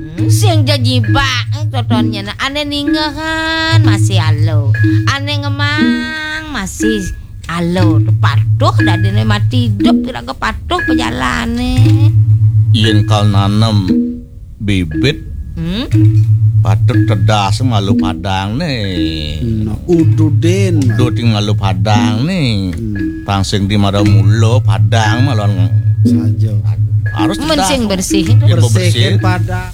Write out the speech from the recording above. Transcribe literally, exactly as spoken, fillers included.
Sing jajibak totonnya nah ane ningahan masih alo. Ane ngemang masih alo. Patuh dah dene mati hidup kira ke patuh pejalane. Yen kal nanem bibit Hmm? patut tedas malu padang nih. Nah, ududen. Udah tinggal malu padang nih. Hmm. Pangsing di mara mulo padang malon Saja. harus tedas. Mensing bersih. Ilmu Bersihkan bersih. pada